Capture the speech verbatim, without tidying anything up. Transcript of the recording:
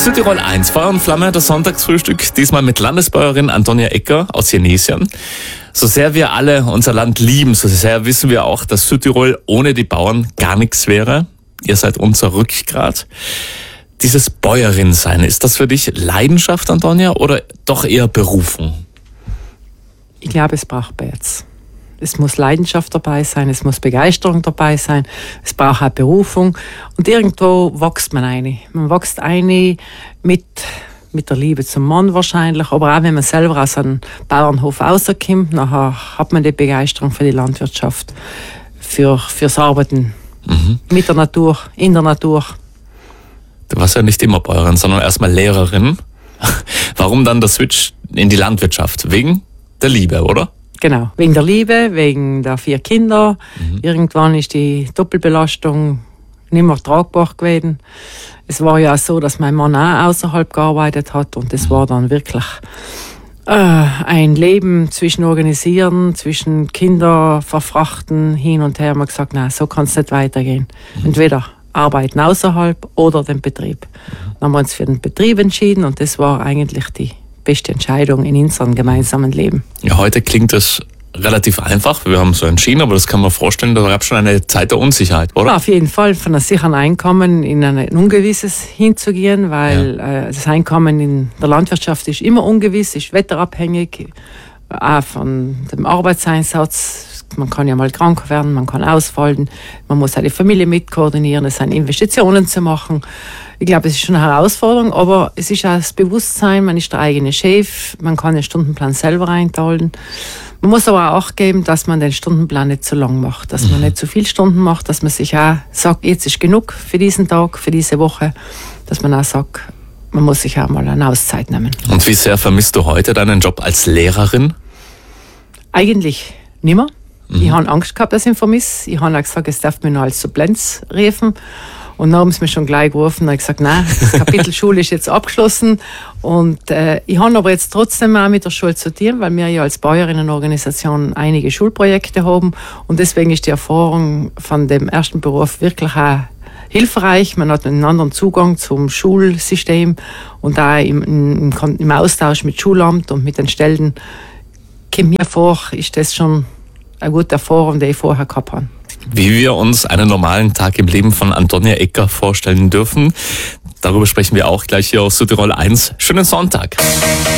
Südtirol eins, Feuer und Flamme, das Sonntagsfrühstück, diesmal mit Landesbäuerin Antonia Ecker aus Jenesien. So sehr wir alle unser Land lieben, so sehr wissen wir auch, dass Südtirol ohne die Bauern gar nichts wäre. Ihr seid unser Rückgrat. Dieses Bäuerin-Sein, ist das für dich Leidenschaft, Antonia, oder doch eher Berufung? Ich glaube, es braucht beides. Es muss Leidenschaft dabei sein, es muss Begeisterung dabei sein, es braucht auch Berufung. Und irgendwo wächst man eine. Man wächst eine mit, mit der Liebe zum Mann wahrscheinlich, aber auch wenn man selber aus einem Bauernhof rauskommt, nachher hat man die Begeisterung für die Landwirtschaft, für, fürs Arbeiten mhm. mit der Natur, in der Natur. Du warst ja nicht immer Bäuerin, sondern erstmal Lehrerin. Warum dann der Switch in die Landwirtschaft? Wegen der Liebe, oder? Genau, wegen der Liebe, wegen der vier Kinder. Mhm. Irgendwann ist die Doppelbelastung nicht mehr tragbar gewesen. Es war ja so, dass mein Mann auch außerhalb gearbeitet hat und es mhm. war dann wirklich äh, ein Leben zwischen Organisieren, zwischen Kinder verfrachten, hin und her. Man hat gesagt, nein, so kann es nicht weitergehen. Mhm. Entweder arbeiten außerhalb oder den Betrieb. Mhm. Dann haben wir uns für den Betrieb entschieden und das war eigentlich die beste Entscheidung in unserem gemeinsamen Leben. Ja, heute klingt es relativ einfach. Wir haben so entschieden, aber das kann man vorstellen, da gab es schon eine Zeit der Unsicherheit, oder? Ja, auf jeden Fall, von einem sicheren Einkommen in ein ungewisses hinzugehen, weil ja. äh, das Einkommen in der Landwirtschaft ist immer ungewiss, ist wetterabhängig, auch von dem Arbeitseinsatz. Man kann ja mal krank werden, man kann ausfallen, man muss seine Familie mitkoordinieren, es sind Investitionen zu machen. Ich glaube, es ist schon eine Herausforderung, aber es ist auch das Bewusstsein, man ist der eigene Chef, man kann den Stundenplan selber einteilen. Man muss aber auch geben, dass man den Stundenplan nicht zu lang macht, dass man nicht zu viele Stunden macht, dass man sich auch sagt, jetzt ist genug für diesen Tag, für diese Woche, dass man auch sagt, man muss sich auch mal eine Auszeit nehmen. Und wie sehr vermisst du heute deinen Job als Lehrerin? Eigentlich nimmer. Mhm. Ich habe Angst gehabt, dass ich ihn vermisse. Ich habe auch gesagt, es darf mich noch als Supplenz rufen. Und dann haben sie mich schon gleich gerufen und ich gesagt, nein, das Kapitel Schule ist jetzt abgeschlossen. Und äh, ich habe aber jetzt trotzdem auch mit der Schule zu tun, weil wir ja als Bäuerinnenorganisation einige Schulprojekte haben. Und deswegen ist die Erfahrung von dem ersten Beruf wirklich auch hilfreich. Man hat einen anderen Zugang zum Schulsystem und auch im, im, im Austausch mit Schulamt und mit den Stellen kommt mir vor, ist das schon eine gute Erfahrung, die ich vorher gehabt habe. Wie wir uns einen normalen Tag im Leben von Antonia Ecker vorstellen dürfen, darüber sprechen wir auch gleich hier auf Südtirol eins. Schönen Sonntag!